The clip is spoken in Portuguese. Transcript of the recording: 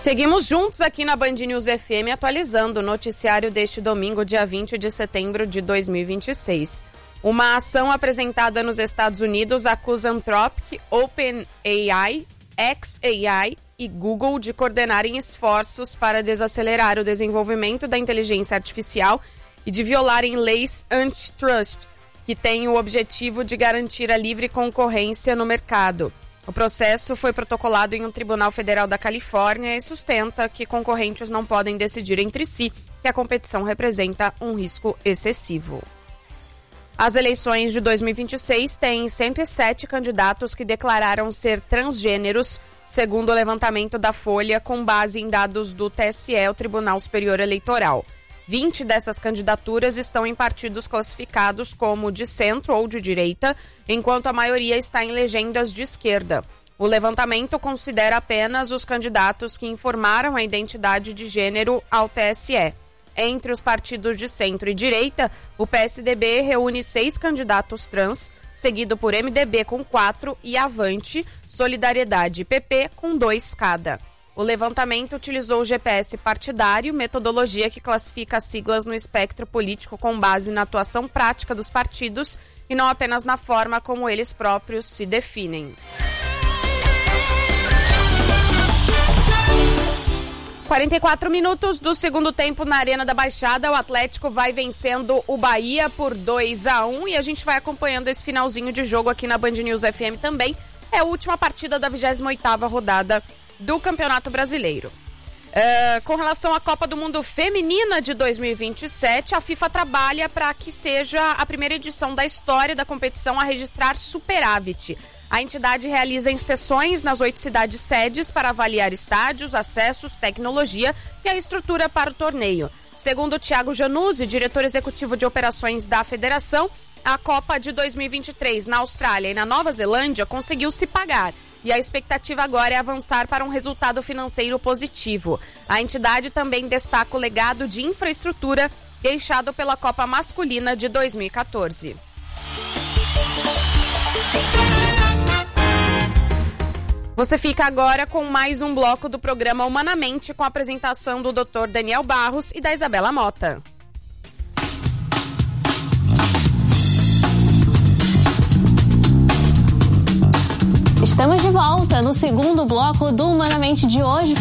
Seguimos juntos aqui na Band News FM, atualizando o noticiário deste domingo, dia 20 de setembro de 2026. Uma ação apresentada nos Estados Unidos acusa Anthropic, OpenAI, xAI e Google de coordenarem esforços para desacelerar o desenvolvimento da inteligência artificial e de violarem leis antitrust, que têm o objetivo de garantir a livre concorrência no mercado. O processo foi protocolado em um tribunal federal da Califórnia e sustenta que concorrentes não podem decidir entre si que a competição representa um risco excessivo. As eleições de 2026 têm 107 candidatos que declararam ser transgêneros, segundo o levantamento da Folha, com base em dados do TSE, o Tribunal Superior Eleitoral. 20 dessas candidaturas estão em partidos classificados como de centro ou de direita, enquanto a maioria está em legendas de esquerda. O levantamento considera apenas os candidatos que informaram a identidade de gênero ao TSE. Entre os partidos de centro e direita, o PSDB reúne 6 candidatos trans, seguido por MDB com 4 e Avante, Solidariedade e PP com 2 cada. O levantamento utilizou o GPS partidário, metodologia que classifica as siglas no espectro político com base na atuação prática dos partidos e não apenas na forma como eles próprios se definem. 44 minutos do segundo tempo na Arena da Baixada, o Atlético vai vencendo o Bahia por 2-1 e a gente vai acompanhando esse finalzinho de jogo aqui na Band News FM também. É a última partida da 28ª rodada do Campeonato Brasileiro. Com relação à Copa do Mundo Feminina de 2027, a FIFA trabalha para que seja a primeira edição da história da competição a registrar superávit. A entidade realiza inspeções nas 8 cidades sedes para avaliar estádios, acessos, tecnologia e a estrutura para o torneio. Segundo Thiago Januzzi, diretor executivo de operações da federação, a Copa de 2023 na Austrália e na Nova Zelândia conseguiu se pagar. E a expectativa agora é avançar para um resultado financeiro positivo. A entidade também destaca o legado de infraestrutura deixado pela Copa Masculina de 2014. Você fica agora com mais um bloco do programa Humanamente, com a apresentação do Dr. Daniel Barros e da Isabela Mota. Estamos de volta no segundo bloco do Humanamente de hoje.